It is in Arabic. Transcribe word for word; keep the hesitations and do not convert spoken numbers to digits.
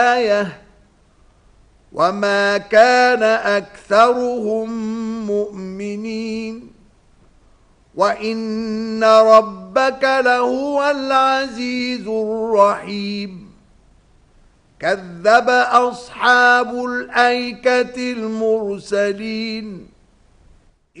آية وما كان أكثرهم مؤمنين وإن ربك لهو العزيز الرحيم كذب أصحاب الأيكة المرسلين